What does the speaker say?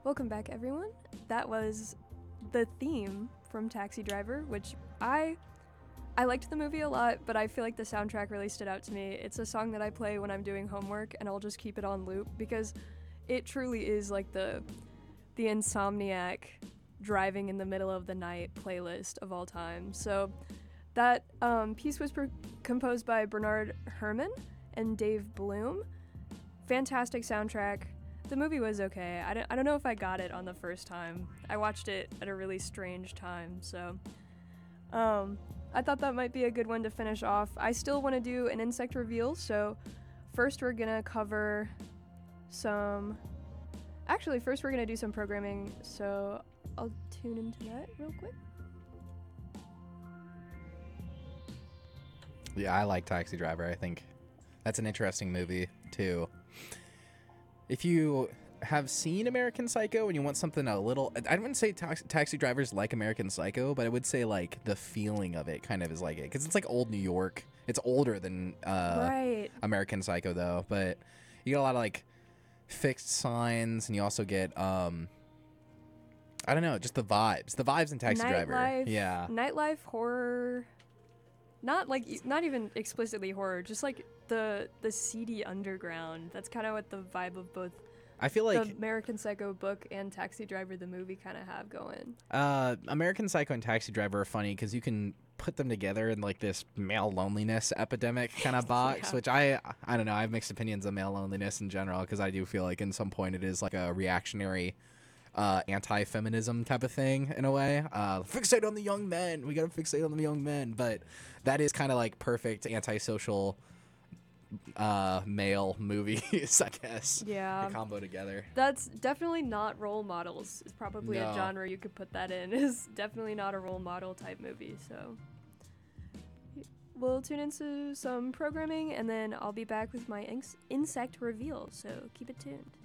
Welcome back, everyone. That was the theme from Taxi Driver, which I liked the movie a lot, but I feel like the soundtrack really stood out to me. It's a song that I play when I'm doing homework, and I'll just keep it on loop because it truly is like the Insomniac driving in the middle of the night playlist of all time. So that piece was composed by Bernard Herrmann and Dave Bloom. Fantastic soundtrack. The movie was okay. I don't know if I got it on the first time. I watched it at a really strange time, so I thought that might be a good one to finish off. I still want to do an insect reveal, so first we're gonna cover some. Actually, first we're gonna do some programming, so I'll tune into that real quick. Yeah, I like Taxi Driver. I think that's an interesting movie, too. If you have seen American Psycho and you want something a little... I wouldn't say Taxi Driver's like American Psycho, but I would say, like, the feeling of it kind of is like it. Because it's, like, old New York. It's older than Right. American Psycho, though. But you get a lot of, like, fixed signs, and you also get... I don't know, just the vibes. The vibes in Taxi Driver. Yeah. Nightlife, horror... Not even explicitly horror, just like the seedy underground. That's kind of what the vibe of both I feel like the American Psycho book and Taxi Driver the movie kind of have going. American Psycho and Taxi Driver are funny because you can put them together in like this male loneliness epidemic kind of box, Yeah. which I don't know. I have mixed opinions on male loneliness in general because I do feel like in some point it is like a reactionary anti-feminism type of thing in a way. Fixate on the young men. We gotta fixate on the young men. But that is kind of like perfect antisocial male movies, I guess. Yeah. The combo together. That's definitely not role models. It's probably No. a genre you could put that in. Is definitely not a role model type movie. So we'll tune into some programming and then I'll be back with my insect reveal. So keep it tuned.